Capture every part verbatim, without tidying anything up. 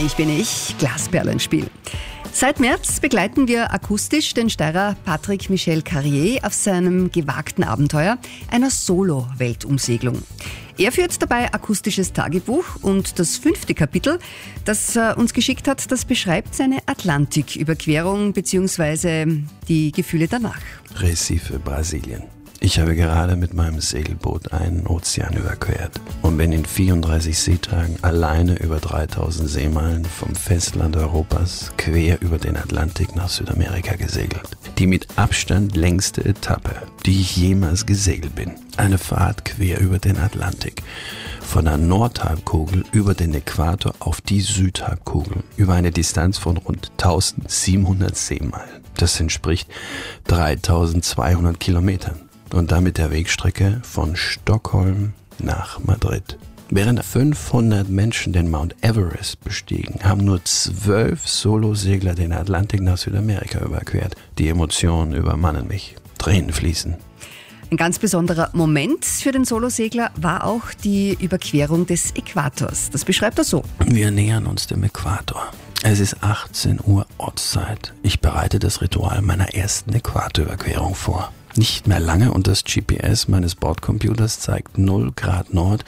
Ich bin ich, Glasperlenspiel. Seit März begleiten wir akustisch den Steirer Patrick Michel Carrier auf seinem gewagten Abenteuer einer Solo-Weltumsegelung. Er führt dabei akustisches Tagebuch und das fünfte Kapitel, das er uns geschickt hat, das beschreibt seine Atlantiküberquerung bzw. die Gefühle danach. Recife, Brasilien. Ich habe gerade mit meinem Segelboot einen Ozean überquert und bin in vierunddreißig Seetagen alleine über dreitausend Seemeilen vom Festland Europas quer über den Atlantik nach Südamerika gesegelt. Die mit Abstand längste Etappe, die ich jemals gesegelt bin. Eine Fahrt quer über den Atlantik. Von der Nordhalbkugel über den Äquator auf die Südhalbkugel. Über eine Distanz von rund eintausendsiebenhundert Seemeilen. Das entspricht dreitausendzweihundert Kilometern. Und damit der Wegstrecke von Stockholm nach Madrid. Während fünfhundert Menschen den Mount Everest bestiegen, haben nur zwölf Solosegler den Atlantik nach Südamerika überquert. Die Emotionen übermannen mich. Tränen fließen. Ein ganz besonderer Moment für den Solosegler war auch die Überquerung des Äquators. Das beschreibt er so. Wir nähern uns dem Äquator. Es ist achtzehn Uhr Ortszeit. Ich bereite das Ritual meiner ersten Äquatorüberquerung vor. Nicht mehr lange und das G P S meines Bordcomputers zeigt null Grad Nord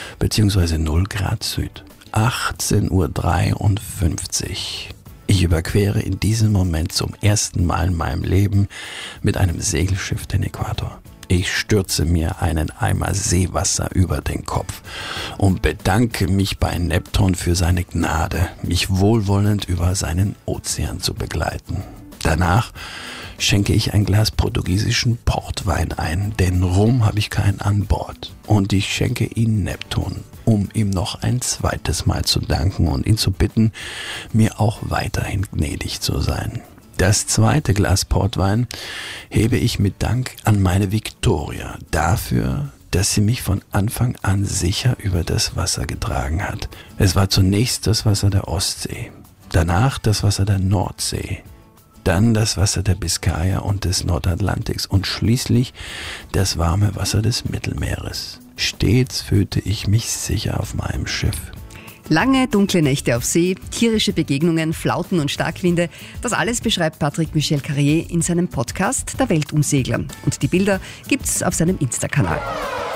bzw. null Grad Süd. achtzehn Uhr dreiundfünfzig. Ich überquere in diesem Moment zum ersten Mal in meinem Leben mit einem Segelschiff den Äquator. Ich stürze mir einen Eimer Seewasser über den Kopf und bedanke mich bei Neptun für seine Gnade, mich wohlwollend über seinen Ozean zu begleiten. Danach schenke ich ein Glas portugiesischen Portwein ein, denn Rum habe ich keinen an Bord. Und ich schenke ihn Neptun, um ihm noch ein zweites Mal zu danken und ihn zu bitten, mir auch weiterhin gnädig zu sein. Das zweite Glas Portwein hebe ich mit Dank an meine Victoria dafür, dass sie mich von Anfang an sicher über das Wasser getragen hat. Es war zunächst das Wasser der Ostsee, danach das Wasser der Nordsee, dann das Wasser der Biskaya und des Nordatlantiks und schließlich das warme Wasser des Mittelmeeres. Stets fühlte ich mich sicher auf meinem Schiff. Lange, dunkle Nächte auf See, tierische Begegnungen, Flauten und Starkwinde, das alles beschreibt Patrick Michel Carrier in seinem Podcast Der Weltumsegler. Und die Bilder gibt's auf seinem Insta-Kanal.